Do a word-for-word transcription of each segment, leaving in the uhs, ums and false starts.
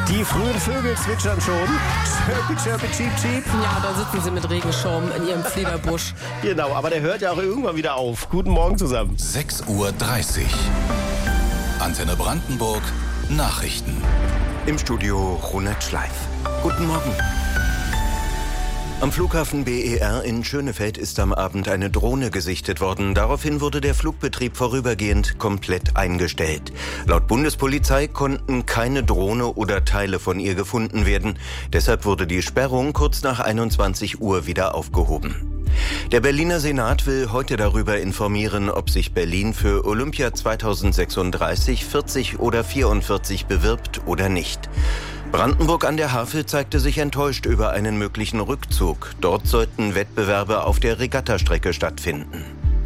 Die frühen Vögel zwitschern schon. Chirpy, chirpy, cheep, cheep. Ja, da sitzen sie mit Regenschirm in ihrem Fliederbusch. Genau, aber der hört ja auch irgendwann wieder auf. Guten Morgen zusammen. sechs Uhr dreißig. Antenne Brandenburg. Nachrichten. Im Studio Ronald Schleif. Guten Morgen. Am Flughafen B E R in Schönefeld ist am Abend eine Drohne gesichtet worden. Daraufhin wurde der Flugbetrieb vorübergehend komplett eingestellt. Laut Bundespolizei konnten keine Drohne oder Teile von ihr gefunden werden. Deshalb wurde die Sperrung kurz nach einundzwanzig Uhr wieder aufgehoben. Der Berliner Senat will heute darüber informieren, ob sich Berlin für Olympia zweitausendsechsunddreißig, vierzig oder vierundvierzig bewirbt oder nicht. Brandenburg an der Havel zeigte sich enttäuscht über einen möglichen Rückzug. Dort sollten Wettbewerbe auf der Regattastrecke stattfinden.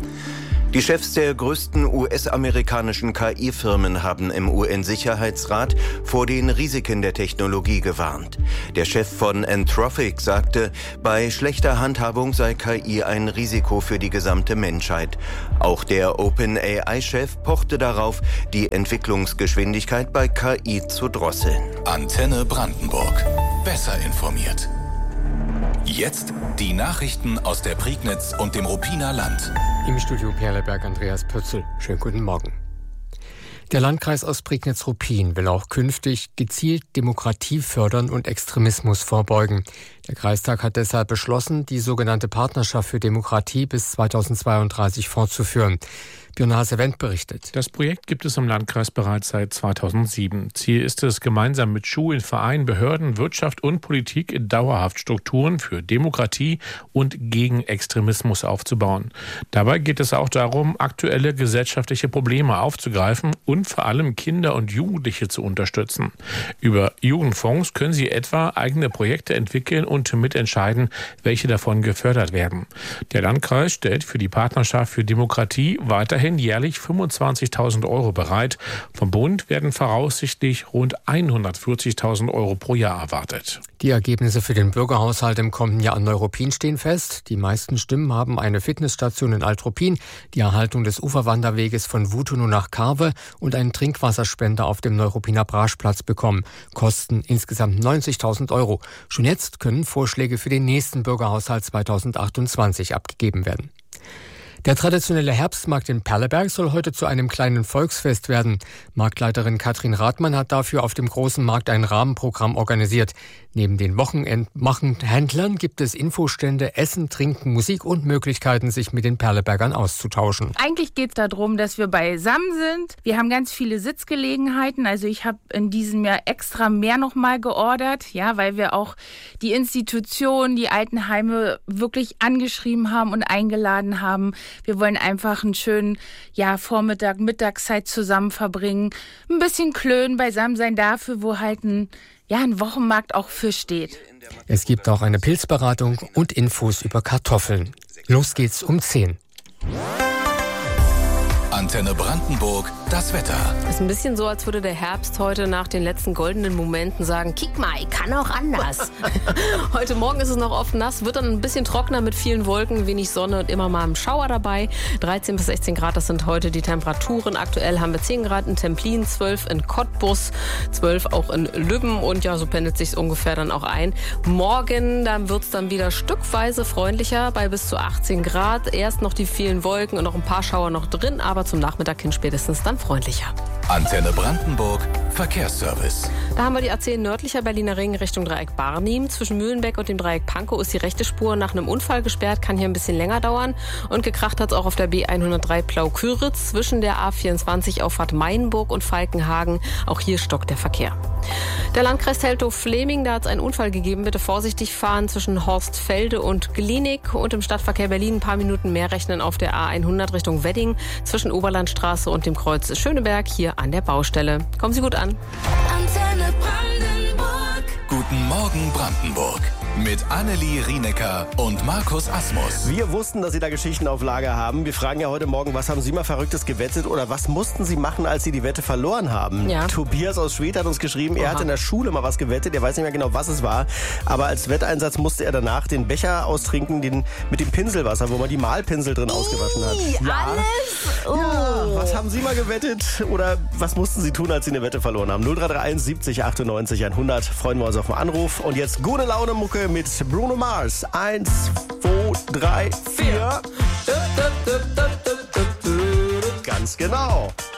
Die Chefs der größten U S-amerikanischen K I-Firmen haben im U N-Sicherheitsrat vor den Risiken der Technologie gewarnt. Der Chef von Anthropic sagte, bei schlechter Handhabung sei K I ein Risiko für die gesamte Menschheit. Auch der OpenAI-Chef pochte darauf, die Entwicklungsgeschwindigkeit bei K I zu drosseln. Antenne Brandenburg. Besser informiert. Jetzt die Nachrichten aus der Prignitz und dem Ruppiner Land. Im Studio Perleberg Andreas Pötzl. Schönen guten Morgen. Der Landkreis Ostprignitz-Ruppin will auch künftig gezielt Demokratie fördern und Extremismus vorbeugen. Der Kreistag hat deshalb beschlossen, die sogenannte Partnerschaft für Demokratie bis zweitausendzweiunddreißig fortzuführen. Björn Hase-Wendt berichtet. Das Projekt gibt es im Landkreis bereits seit zweitausendsieben. Ziel ist es, gemeinsam mit Schulen, Vereinen, Behörden, Wirtschaft und Politik dauerhaft Strukturen für Demokratie und gegen Extremismus aufzubauen. Dabei geht es auch darum, aktuelle gesellschaftliche Probleme aufzugreifen und vor allem Kinder und Jugendliche zu unterstützen. Über Jugendfonds können sie etwa eigene Projekte entwickeln und mitentscheiden, welche davon gefördert werden. Der Landkreis stellt für die Partnerschaft für Demokratie weiterhin jährlich fünfundzwanzigtausend Euro bereit. Vom Bund werden voraussichtlich rund hundertvierzigtausend Euro pro Jahr erwartet. Die Ergebnisse für den Bürgerhaushalt im kommenden Jahr an Neuruppin stehen fest. Die meisten Stimmen haben eine Fitnessstation in Alt-Ruppin, die Erhaltung des Uferwanderweges von Wutenow nach Karwe und einen Trinkwasserspender auf dem Neuruppiner Braschplatz bekommen. Kosten insgesamt neunzigtausend Euro. Schon jetzt können Vorschläge für den nächsten Bürgerhaushalt zweitausendachtundzwanzig abgegeben werden. Der traditionelle Herbstmarkt in Perleberg soll heute zu einem kleinen Volksfest werden. Marktleiterin Katrin Rathmann hat dafür auf dem großen Markt ein Rahmenprogramm organisiert. Neben den Wochenendhändlern gibt es Infostände, Essen, Trinken, Musik und Möglichkeiten, sich mit den Perlebergern auszutauschen. Eigentlich geht es darum, dass wir beisammen sind. Wir haben ganz viele Sitzgelegenheiten. Also ich habe in diesem Jahr extra mehr nochmal geordert, ja, weil wir auch die Institutionen, die Altenheime wirklich angeschrieben haben und eingeladen haben. Wir wollen einfach einen schönen ja, Vormittag, Mittagszeit zusammen verbringen. Ein bisschen klönen, beisammen sein dafür, wo halt ein, ja, ein Wochenmarkt auch für steht. Es gibt auch eine Pilzberatung und Infos über Kartoffeln. Los geht's um zehn. Antenne Brandenburg, das Wetter. Es ist ein bisschen so, als würde der Herbst heute nach den letzten goldenen Momenten sagen, kick mal, ich kann auch anders. Heute Morgen ist es noch oft nass, wird dann ein bisschen trockener mit vielen Wolken, wenig Sonne und immer mal ein Schauer dabei. dreizehn bis sechzehn Grad, das sind heute die Temperaturen. Aktuell haben wir zehn Grad in Templin, zwölf in Cottbus, zwölf auch in Lübben und ja, so pendelt sich ungefähr dann auch ein. Morgen, dann wird es dann wieder stückweise freundlicher bei bis zu achtzehn Grad. Erst noch die vielen Wolken und noch ein paar Schauer noch drin, aber zum Nachmittag hin spätestens dann freundlicher. Antenne Brandenburg, Verkehrsservice. Da haben wir die A zehn nördlicher Berliner Ring Richtung Dreieck Barnim. Zwischen Mühlenbeck und dem Dreieck Pankow ist die rechte Spur nach einem Unfall gesperrt, kann hier ein bisschen länger dauern. Und gekracht hat es auch auf der B hundertdrei Plau-Küritz zwischen der A vierundzwanzig Auffahrt Mainburg und Falkenhagen. Auch hier stockt der Verkehr. Der Landkreis Teltow-Fleming, da hat es einen Unfall gegeben. Bitte vorsichtig fahren zwischen Horstfelde und Glienig. Und im Stadtverkehr Berlin ein paar Minuten mehr rechnen auf der A hundert Richtung Wedding zwischen Oberlandstraße und dem Kreuz Schöneberg hier an der Baustelle. Kommen Sie gut an. Antenne Brandenburg. Guten Morgen Brandenburg. mit Annelie Rienecker und Markus Asmus. Wir wussten, dass Sie da Geschichten auf Lager haben. Wir fragen ja heute Morgen, was haben Sie mal Verrücktes gewettet oder was mussten Sie machen, als Sie die Wette verloren haben? Ja. Tobias aus Schwedt hat uns geschrieben, er Aha. hat in der Schule mal was gewettet. Er weiß nicht mehr genau, was es war. Aber als Wetteinsatz musste er danach den Becher austrinken, den mit dem Pinselwasser, wo man die Malpinsel drin ausgewaschen hat. Ja. Alles? Oh. Ja, was haben Sie mal gewettet oder was mussten Sie tun, als Sie eine Wette verloren haben? null drei drei eins siebzig achtundneunzig hundert. Freuen wir uns auf den Anruf. Und jetzt gute Laune Mucke mit Bruno Mars. Eins, zwei, drei, vier. Ganz genau.